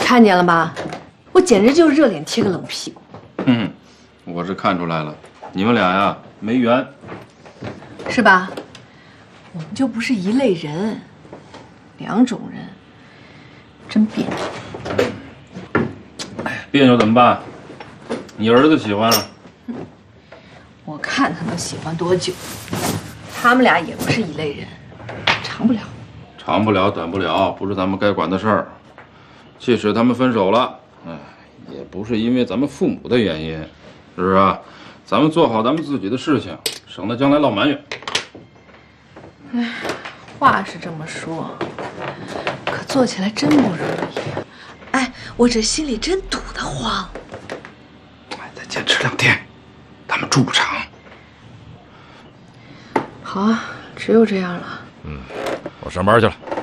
看见了吧？我简直就是热脸贴个冷屁股。 我是看出来了，你们俩呀没缘， 是吧？我们就不是一类人，两种人，真别扭。 别扭怎么办？你儿子喜欢啊？ 我看他能喜欢多久？他们俩也不是一类人，长不了。 长不了，短不了，不是咱们该管的事儿。即使他们分手了，也不是因为咱们父母的原因，是不是啊？咱们做好咱们自己的事情，省得将来落埋怨。 话是这么说，可做起来真不容易。哎，我这心里真堵得慌。 再坚持2天，他们住不长。 好啊，只有这样了。 我上班去了。